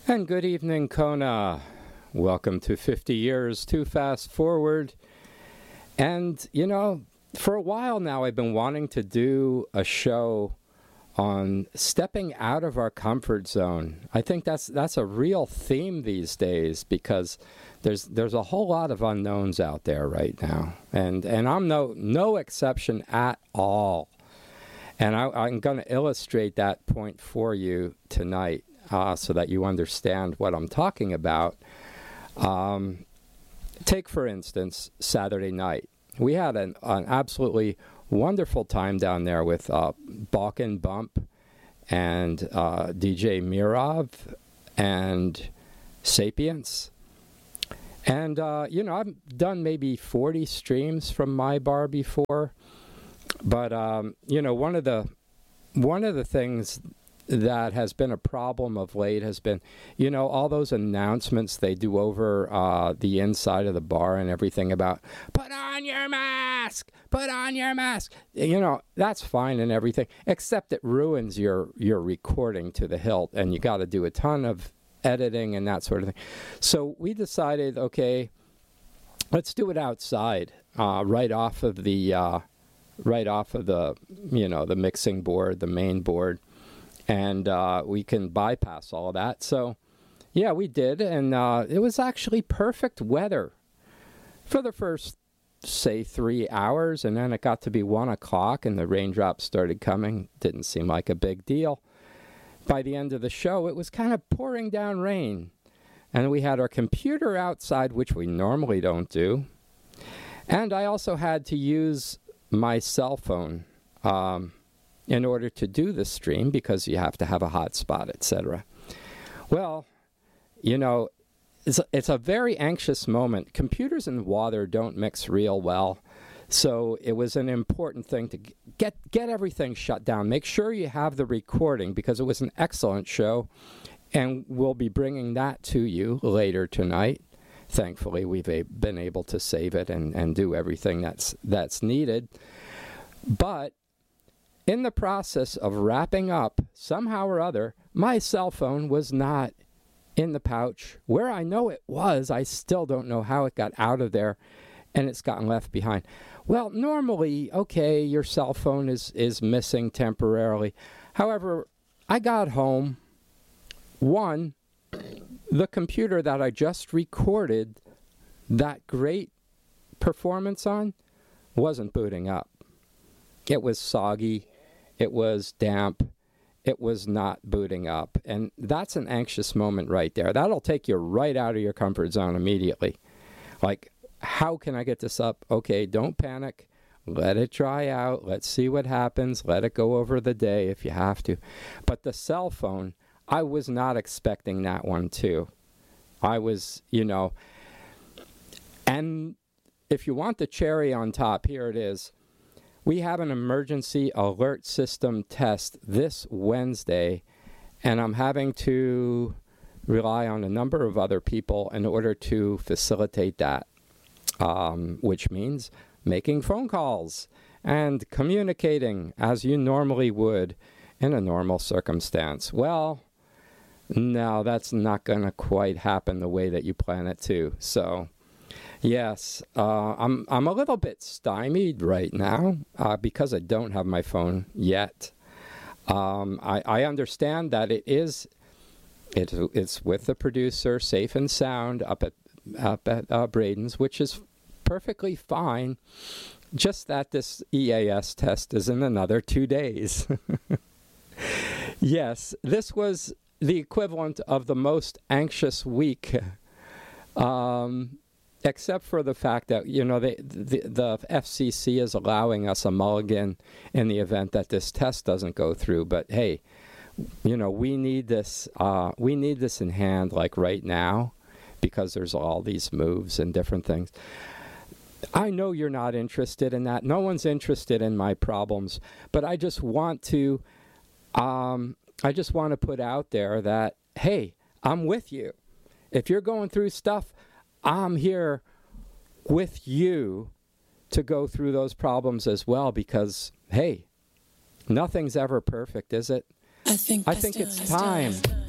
And good evening, Kona. Welcome to 50 Years Too Fast Forward. And, for a while now, I've been wanting to do a show on stepping out of our comfort zone. I think that's a real theme these days because there's a whole lot of unknowns out there right now. And I'm no exception at all. And I'm going to illustrate that point for you tonight. So that you understand what I'm talking about. Take, for instance, Saturday night. We had an absolutely wonderful time down there with Balkan Bump and DJ Mirov and Sapience. And, I've done maybe 40 streams from my bar before. But, one of the things that has been a problem of late has been, all those announcements they do over the inside of the bar and everything about, put on your mask, put on your mask. That's fine and everything, except it ruins your recording to the hilt, and you got to do a ton of editing and that sort of thing. So we decided, okay, let's do it outside, right off of the the mixing board, the main board. And we can bypass all of that. So, yeah, we did. And it was actually perfect weather for the first, say, 3 hours. And then it got to be 1 o'clock and the raindrops started coming. Didn't seem like a big deal. By the end of the show, it was kind of pouring down rain. And we had our computer outside, which we normally don't do. And I also had to use my cell phone in order to do the stream, because you have to have a hotspot, etc. Well, it's a very anxious moment. Computers and water don't mix real well, so it was an important thing to get everything shut down. Make sure you have the recording, because it was an excellent show, and we'll be bringing that to you later tonight. Thankfully, we've been able to save it and do everything that's needed. But in the process of wrapping up, somehow or other, my cell phone was not in the pouch. Where I know it was, I still don't know how it got out of there, and it's gotten left behind. Well, normally, okay, your cell phone is missing temporarily. However, I got home. One, the computer that I just recorded that great performance on wasn't booting up. It was soggy. It was damp. It was not booting up. And that's an anxious moment right there. That'll take you right out of your comfort zone immediately. Like, how can I get this up? Okay, don't panic. Let it dry out. Let's see what happens. Let it go over the day if you have to. But the cell phone, I was not expecting that one too. I was, and if you want the cherry on top, here it is. We have an emergency alert system test this Wednesday, and I'm having to rely on a number of other people in order to facilitate that, which means making phone calls and communicating as you normally would in a normal circumstance. Well, no, that's not going to quite happen the way that you plan it to. So, yes, I'm a little bit stymied right now because I don't have my phone yet. I understand that it's with the producer, safe and sound, up at Braden's, which is perfectly fine. Just that this EAS test is in another 2 days. Yes, this was the equivalent of the most anxious week. Except for the fact that, the FCC is allowing us a mulligan in the event that this test doesn't go through. But hey, we need this in hand, like right now, because there's all these moves and different things. I know you're not interested in that. No one's interested in my problems, but I just want to put out there that, hey, I'm with you. If you're going through stuff, I'm here with you to go through those problems as well, because, hey, nothing's ever perfect, is it? I think it's time.